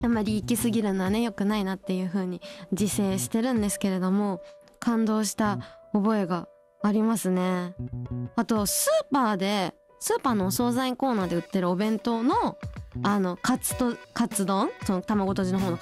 あんまり行き過ぎるのはね良くないなっていう風に自制してるんですけれども、感動した覚えがありますね。あとスーパーのお惣菜コーナーで売ってるお弁当のカツ丼、その卵とじの方の